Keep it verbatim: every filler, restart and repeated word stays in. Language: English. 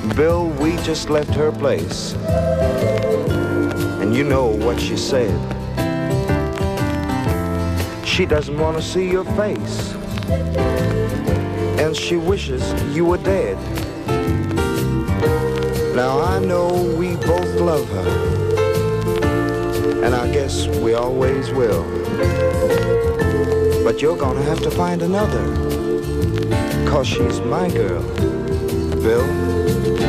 Bill, we just left her place. And you know what she said. She doesn't want to see your face. And she wishes you were dead. Now I know we both love her. And I guess we always will. But you're gonna have to find another. 'Cause she's my girl, Bill.